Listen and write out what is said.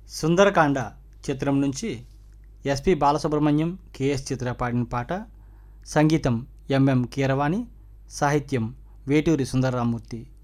సుందరకాండ చిత్రం నుంచి SP Balasubrahmanyam, K S చిత్ర పాడిన పాట. సంగీతం ఎంఎం కీరవాణి, సాహిత్యం వేటూరి సుందరరామూర్తి.